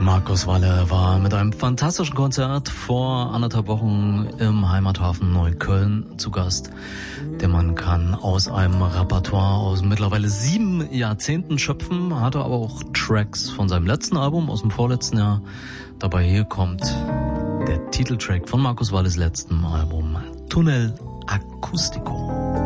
Markus Walle war mit einem fantastischen Konzert vor 1,5 Wochen im Heimathafen Neukölln zu Gast. Der Mann kann aus einem Repertoire aus mittlerweile 7 Jahrzehnten schöpfen, hatte aber auch Tracks von seinem letzten Album aus dem vorletzten Jahr. Dabei hier kommt der Titeltrack von Markus Walles letztem Album, Tunnel Acústico.